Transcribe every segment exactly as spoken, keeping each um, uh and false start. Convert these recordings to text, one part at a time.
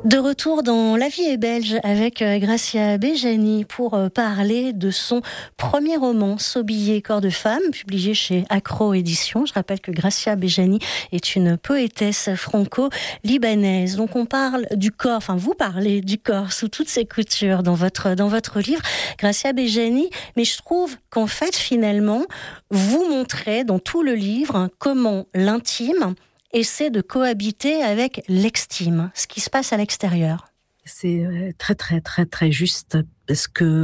De retour dans La vie est belge avec Gracia Bejani pour parler de son premier roman, Sobillé, corps de femme, publié chez Accro Éditions. Je rappelle que Gracia Bejani est une poétesse franco-libanaise. Donc on parle du corps, enfin vous parlez du corps sous toutes ses coutures dans votre, dans votre livre, Gracia Bejani. Mais je trouve qu'en fait, finalement, vous montrez dans tout le livre comment l'intime essaie de cohabiter avec l'extime, ce qui se passe à l'extérieur. C'est très, très, très, très juste, parce que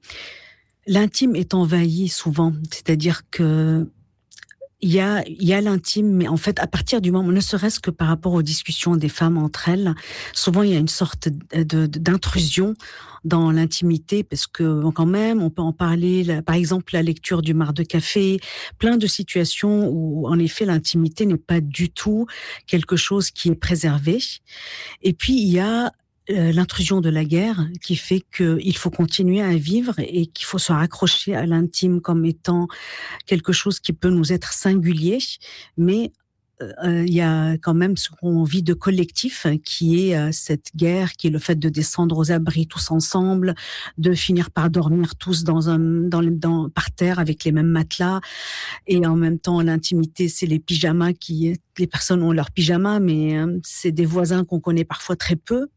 l'intime est envahi souvent. C'est-à-dire que il y a, il y a l'intime, mais en fait, à partir du moment, ne serait-ce que par rapport aux discussions des femmes entre elles, souvent il y a une sorte de, de, d'intrusion dans l'intimité, parce que quand même, on peut en parler, par exemple, la lecture du marc de café, plein de situations où, en effet, l'intimité n'est pas du tout quelque chose qui est préservé. Et puis, il y a l'intrusion de la guerre qui fait qu'il faut continuer à vivre et qu'il faut se raccrocher à l'intime comme étant quelque chose qui peut nous être singulier, mais euh, il y a quand même ce qu'on vit de collectif, qui est euh, cette guerre, qui est le fait de descendre aux abris tous ensemble, de finir par dormir tous dans un, dans, dans, par terre avec les mêmes matelas, et en même temps l'intimité, c'est les pyjamas qui, les personnes ont leurs pyjamas, mais euh, c'est des voisins qu'on connaît parfois très peu.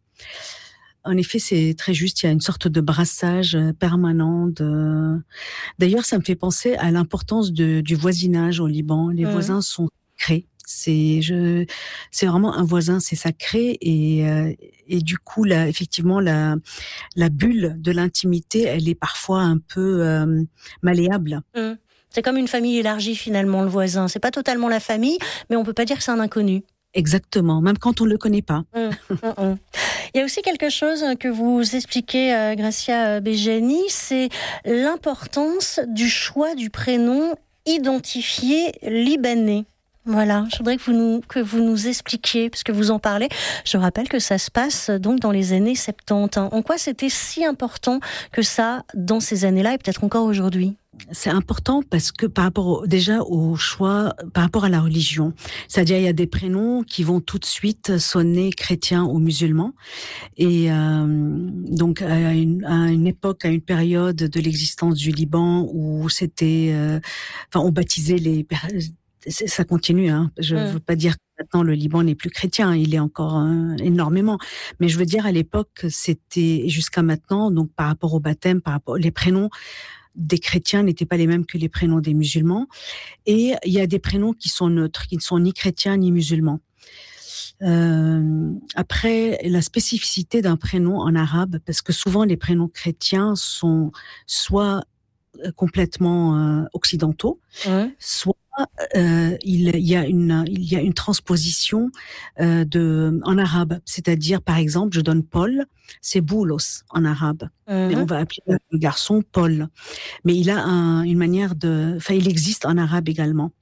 En effet, c'est très juste. Il y a une sorte de brassage permanent. De... D'ailleurs, ça me fait penser à l'importance de, du voisinage au Liban. Les mmh. voisins sont sacrés. C'est, je, c'est vraiment un voisin, c'est sacré. Et, euh, et du coup, là, effectivement, la, la bulle de l'intimité, elle est parfois un peu euh, malléable. Mmh. C'est comme une famille élargie, finalement, le voisin. C'est pas totalement la famille, mais on peut pas dire que c'est un inconnu. Exactement, même quand on ne le connaît pas. Mmh, mmh, mmh. Il y a aussi quelque chose que vous expliquez, euh, Gracia Bejani, c'est l'importance du choix du prénom identifié libanais. Voilà, je voudrais que vous nous, que vous nous expliquiez, parce que vous en parlez. Je rappelle que ça se passe donc dans les années soixante-dix. En quoi c'était si important que ça dans ces années-là et peut-être encore aujourd'hui ? C'est important parce que par rapport au, déjà au choix, par rapport à la religion, c'est-à-dire il y a des prénoms qui vont tout de suite sonner chrétiens ou musulmans, et euh, donc à une, à une époque, à une période de l'existence du Liban où c'était, euh, enfin on baptisait les, ça continue, hein. Je ne mmh. veux pas dire que maintenant le Liban n'est plus chrétien, il est encore hein, énormément, mais je veux dire à l'époque c'était jusqu'à maintenant, donc par rapport au baptême, par rapport les prénoms des chrétiens n'étaient pas les mêmes que les prénoms des musulmans. Et il y a des prénoms qui sont neutres, qui ne sont ni chrétiens ni musulmans. Euh, après, la spécificité d'un prénom en arabe, parce que souvent les prénoms chrétiens sont soit complètement euh, occidentaux, ouais. soit euh, il y a une il y a une transposition euh, de en arabe, c'est-à-dire par exemple je donne Paul, c'est Boulos en arabe, mm-hmm. mais on va appeler le garçon Paul, mais il a un, une manière de, enfin il existe en arabe également.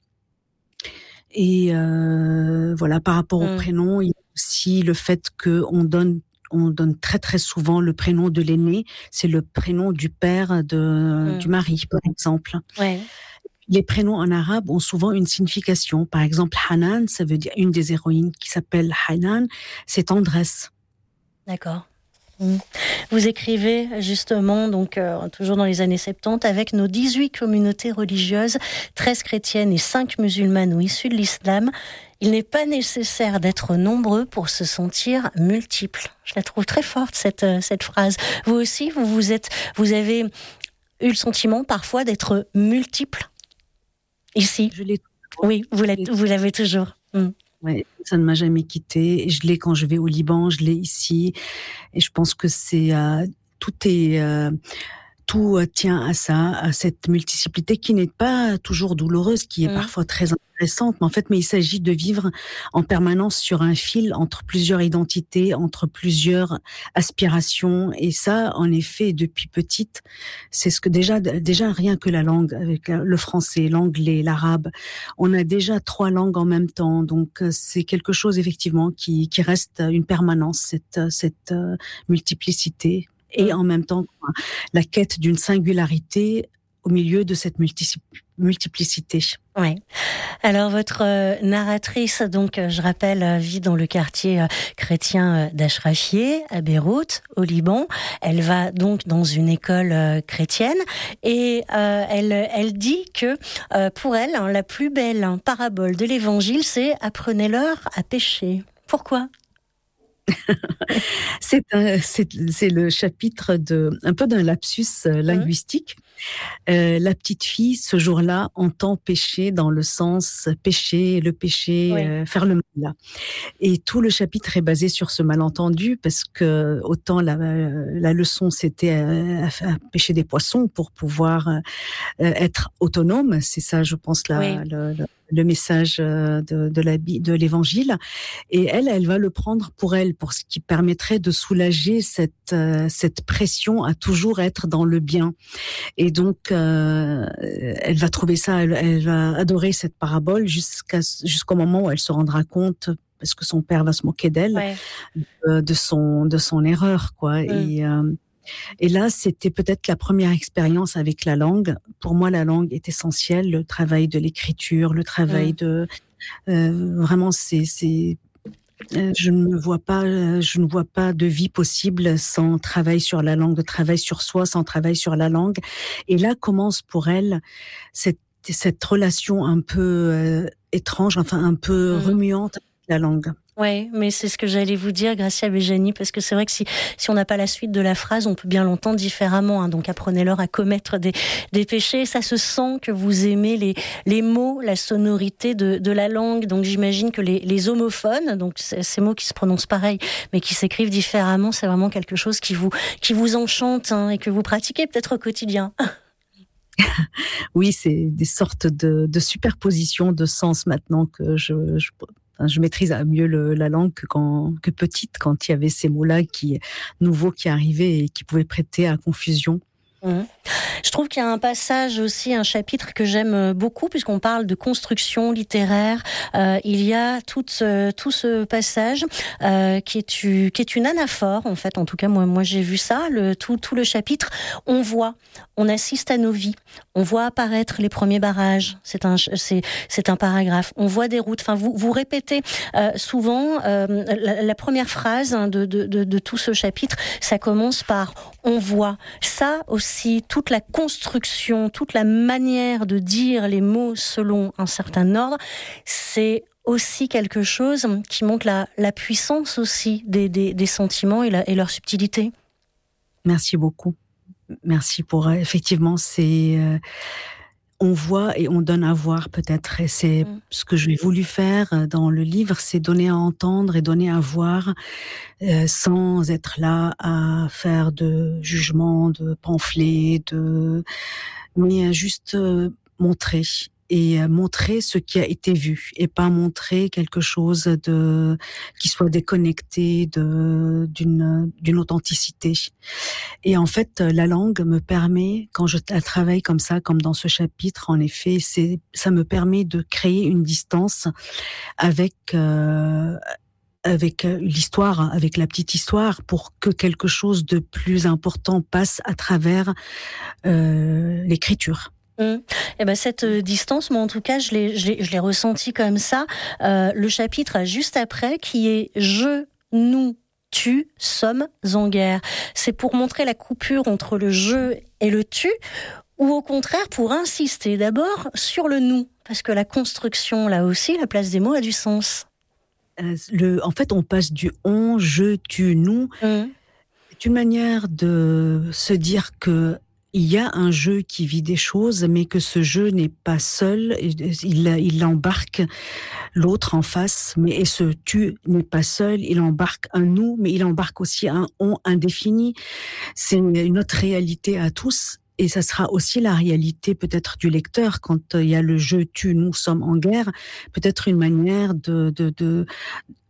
Et euh, voilà, par rapport mm. au prénom, il y a aussi le fait que on donne on donne très très souvent le prénom de l'aîné, c'est le prénom du père de, mmh. du mari, par exemple. Ouais. Les prénoms en arabe ont souvent une signification. Par exemple, Hanan, ça veut dire une des héroïnes qui s'appelle Hanan, c'est tendresse. D'accord. Mmh. Vous écrivez justement, donc euh, toujours dans les années soixante-dix, avec nos dix-huit communautés religieuses, treize chrétiennes et cinq musulmanes ou issues de l'islam, il n'est pas nécessaire d'être nombreux pour se sentir multiples. Je la trouve très forte, cette, cette phrase. Vous aussi, vous, vous, êtes, vous avez eu le sentiment parfois d'être multiple ici. Je l'ai. Oui, vous, l'êtes, vous l'avez toujours. Mmh. Ouais, ça ne m'a jamais quittée. Je l'ai quand je vais au Liban, je l'ai ici. Et je pense que c'est euh, tout est euh, tout tient à ça, à cette multiplicité qui n'est pas toujours douloureuse, qui est mmh. parfois très intéressante. Mais en fait, mais il s'agit de vivre en permanence sur un fil entre plusieurs identités, entre plusieurs aspirations. Et ça, en effet, depuis petite, c'est ce que déjà, déjà rien que la langue, avec le français, l'anglais, l'arabe, on a déjà trois langues en même temps. Donc, c'est quelque chose effectivement qui, qui reste une permanence, cette, cette multiplicité. Et en même temps, la quête d'une singularité au milieu de cette multi- multiplicité. Oui. Alors votre euh, narratrice, donc euh, je rappelle, euh, vit dans le quartier euh, chrétien euh, d'Achrafieh à Beyrouth, au Liban. Elle va donc dans une école euh, chrétienne et euh, elle elle dit que euh, pour elle, hein, la plus belle hein, parabole de l'Évangile, c'est apprenez-leur à pécher. Pourquoi ? c'est, un, c'est, c'est le chapitre de un peu d'un lapsus euh, linguistique. Mmh. Euh, la petite fille, ce jour-là, entend pécher dans le sens pécher, le péché, oui. euh, faire le mal. Et tout le chapitre est basé sur ce malentendu parce que autant la, la leçon c'était à, à pêcher des poissons pour pouvoir euh, être autonome. C'est ça, je pense, la, oui. le, le, le message de, de, la, de l'évangile. Et elle, elle va le prendre pour elle, pour ce qui permettrait de soulager cette, euh, cette pression à toujours être dans le bien. Et donc, euh, elle va trouver ça, elle, elle va adorer cette parabole jusqu'à, jusqu'au moment où elle se rendra compte, parce que son père va se moquer d'elle, ouais. de, de son de son erreur, quoi. Mm. Et euh, et là, c'était peut-être la première expérience avec la langue. Pour moi, la langue est essentielle, le travail de l'écriture, le travail mm. de euh, vraiment, c'est c'est je ne me vois pas, je ne vois pas de vie possible sans travail sur la langue, de travail sur soi, sans travail sur la langue. Et là commence pour elle cette, cette relation un peu euh, étrange, enfin un peu mmh. remuante avec la langue. Oui, mais c'est ce que j'allais vous dire, Gracia Bejani, parce que c'est vrai que si, si on n'a pas la suite de la phrase, on peut bien l'entendre différemment. Hein. Donc apprenez-leur à commettre des, des péchés. Ça se sent que vous aimez les, les mots, la sonorité de, de la langue. Donc j'imagine que les, les homophones, donc ces mots qui se prononcent pareil, mais qui s'écrivent différemment, c'est vraiment quelque chose qui vous, qui vous enchante hein, et que vous pratiquez peut-être au quotidien. Oui, c'est des sortes de, de superpositions de sens maintenant que je... je... Je maîtrise mieux le, la langue que, quand, que petite, quand il y avait ces mots-là qui, nouveaux qui arrivaient et qui pouvaient prêter à confusion. Mmh. Je trouve qu'il y a un passage aussi, un chapitre que j'aime beaucoup, puisqu'on parle de construction littéraire. Euh, il y a tout ce, tout ce passage euh, qui est, qui est une anaphore, en fait. En tout cas, moi, moi j'ai vu ça. Le, tout, tout le chapitre, on voit, on assiste à nos vies, on voit apparaître les premiers barrages. C'est un, c'est, c'est un paragraphe. On voit des routes. Enfin, vous, vous répétez euh, souvent euh, la, la première phrase de, de, de, de tout ce chapitre. Ça commence par on voit. Ça aussi, toute la construction, toute la manière de dire les mots selon un certain ordre, c'est aussi quelque chose qui montre la, la puissance aussi des, des, des sentiments et, la, et leur subtilité. Merci beaucoup. Merci pour, effectivement, c'est... Euh, on voit et on donne à voir peut-être, et c'est mmh. ce que j'ai voulu faire dans le livre, c'est donner à entendre et donner à voir euh, sans être là à faire de jugement, de pamphlets, de... mais juste euh, montrer et montrer ce qui a été vu et pas montrer quelque chose de qui soit déconnecté de d'une d'une authenticité. Et en fait, la langue me permet, quand je travaille comme ça, comme dans ce chapitre, en effet, c'est ça me permet de créer une distance avec euh, avec l'histoire, avec la petite histoire, pour que quelque chose de plus important passe à travers euh, l'écriture. Mmh. Et ben cette euh, distance, moi en tout cas, je l'ai, je l'ai, je l'ai ressenti comme ça. Euh, le chapitre juste après, qui est je, nous, tu sommes en guerre. C'est pour montrer la coupure entre le je et le tu, ou au contraire pour insister d'abord sur le nous, parce que la construction, là aussi, la place des mots a du sens. Euh, le, en fait, on passe du on, je, tu, nous. Mmh. C'est une manière de se dire que il y a un jeu qui vit des choses, mais que ce jeu n'est pas seul. Il, il embarque l'autre en face, mais et ce tu n'est pas seul. Il embarque un nous, mais il embarque aussi un on indéfini. C'est une autre réalité à tous. Et ça sera aussi la réalité peut-être du lecteur quand il y a le je, tu, nous sommes en guerre. Peut-être une manière de, de, de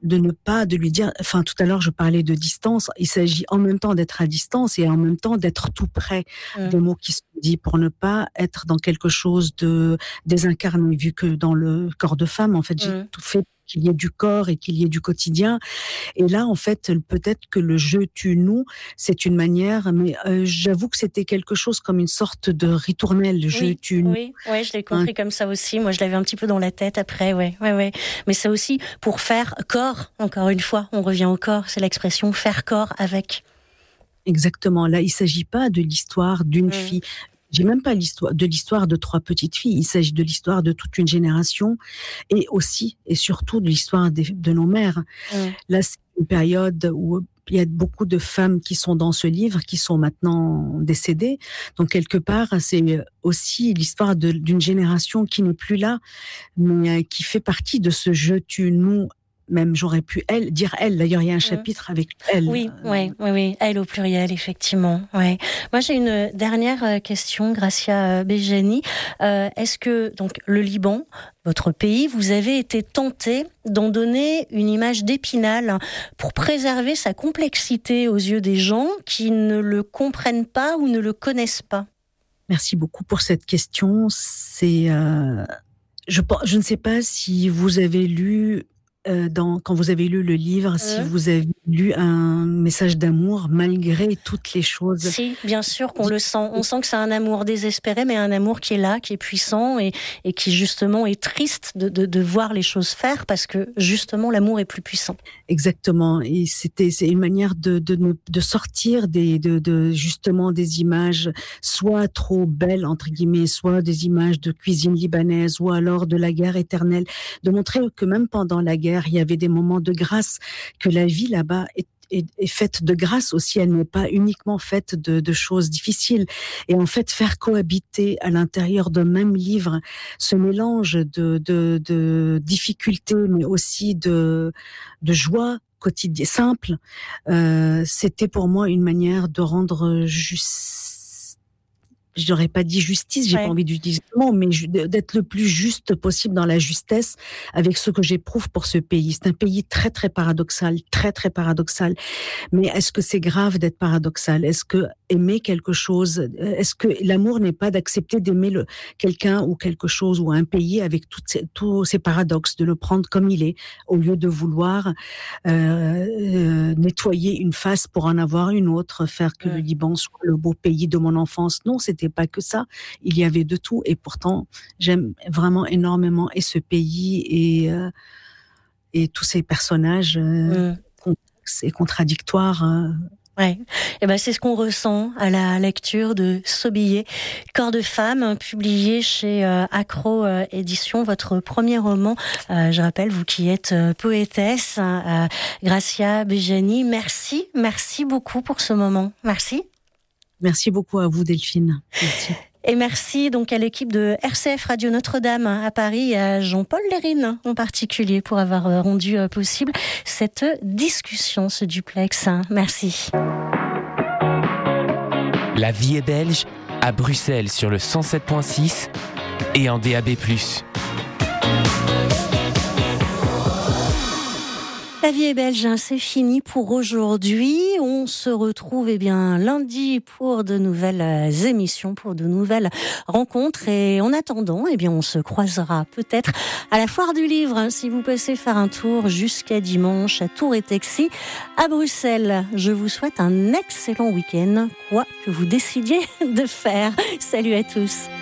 de ne pas, de lui dire, enfin tout à l'heure je parlais de distance, il s'agit en même temps d'être à distance et en même temps d'être tout près mmh. des mots qui sont dits pour ne pas être dans quelque chose de désincarné, vu que dans le corps de femme, en fait, j'ai mmh. tout fait qu'il y ait du corps et qu'il y ait du quotidien. Et là, en fait, peut-être que le je, tu, nous, c'est une manière, mais euh, j'avoue que c'était quelque chose comme une sorte de ritournelle, je, oui, tu, nous. Oui, ouais, je l'ai compris hein. comme ça aussi. Moi, je l'avais un petit peu dans la tête après, ouais, ouais, ouais. Mais c'est aussi pour faire corps, encore une fois, on revient au corps, c'est l'expression faire corps avec. Exactement. Là, il s'agit pas de l'histoire d'une mmh. fille. J'ai même pas l'histoire de l'histoire de trois petites filles. Il s'agit de l'histoire de toute une génération et aussi et surtout de l'histoire des, de nos mères. Mmh. Là, c'est une période où il y a beaucoup de femmes qui sont dans ce livre, qui sont maintenant décédées. Donc, quelque part, c'est aussi l'histoire de, d'une génération qui n'est plus là, mais qui fait partie de ce je, tu, nous. Même j'aurais pu elle dire elle. D'ailleurs, il y a un chapitre avec elle. Oui, oui, oui, oui, elle au pluriel, effectivement. Ouais. Moi, j'ai une dernière question, Gracia Béjani. Euh, est-ce que donc le Liban, votre pays, vous avez été tenté d'en donner une image d'Épinal pour préserver sa complexité aux yeux des gens qui ne le comprennent pas ou ne le connaissent pas? Merci beaucoup pour cette question. C'est, euh, je, je ne sais pas si vous avez lu. Euh, dans, quand vous avez lu le livre, mmh. si vous avez lu un message d'amour malgré toutes les choses. Si, bien sûr qu'on le sent. On sent que c'est un amour désespéré, mais un amour qui est là, qui est puissant et, et qui justement est triste de, de, de voir les choses faire parce que justement l'amour est plus puissant. Exactement. Et c'était, c'est une manière de, de, de sortir des, de, de justement des images soit trop belles, entre guillemets, soit des images de cuisine libanaise ou alors de la guerre éternelle. De montrer que même pendant la guerre, il y avait des moments de grâce, que la vie là-bas est, est, est faite de grâce aussi, elle n'est pas uniquement faite de, de choses difficiles. Et en fait, faire cohabiter à l'intérieur d'un même livre ce mélange de, de, de difficultés, mais aussi de, de joie quotidienne, simple, euh, c'était pour moi une manière de rendre juste... Je n'aurais pas dit justice, j'ai ouais. pas envie d'utiliser le mot, mais d'être le plus juste possible dans la justesse avec ce que j'éprouve pour ce pays. C'est un pays très, très paradoxal, très, très paradoxal. Mais est-ce que c'est grave d'être paradoxal? Est-ce que aimer quelque chose, est-ce que l'amour n'est pas d'accepter d'aimer le, quelqu'un ou quelque chose ou un pays avec toutes ces, tous ces paradoxes, de le prendre comme il est, au lieu de vouloir euh, euh, nettoyer une face pour en avoir une autre, faire que ouais. le Liban soit le beau pays de mon enfance? Non, c'était pas que ça. Il y avait de tout. Et pourtant, j'aime vraiment énormément et ce pays et, euh, et tous ces personnages euh, mmh. complexes et contradictoires. Euh. Ouais. Et ben c'est ce qu'on ressent à la lecture de Sobillet, Corps de femme, publié chez euh, Accro euh, Éditions, votre premier roman. Euh, je rappelle, vous qui êtes euh, poétesse, euh, Gracia Béjani, merci, merci beaucoup pour ce moment. Merci. Merci beaucoup à vous, Delphine. Merci. Et merci donc à l'équipe de R C F Radio Notre-Dame à Paris et à Jean-Paul Lérine en particulier pour avoir rendu possible cette discussion, ce duplex. Merci. La vie est belge à Bruxelles sur le cent sept point six et en D A B plus. La vie est belge, c'est fini pour aujourd'hui. On se retrouve eh bien lundi pour de nouvelles émissions, pour de nouvelles rencontres. Et en attendant, eh bien on se croisera peut-être à la Foire du Livre si vous passez faire un tour jusqu'à dimanche à Tour et Taxi à Bruxelles. Je vous souhaite un excellent week-end, quoi que vous décidiez de faire. Salut à tous.